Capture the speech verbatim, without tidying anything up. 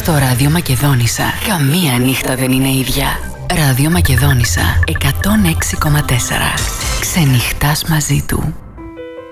Στο Ράδιο Μακεδόνισσα καμία νύχτα δεν είναι ίδια. Ράδιο Μακεδόνισσα εκατόν έξι κόμμα τέσσερα. Ξενυχτάς μαζί του.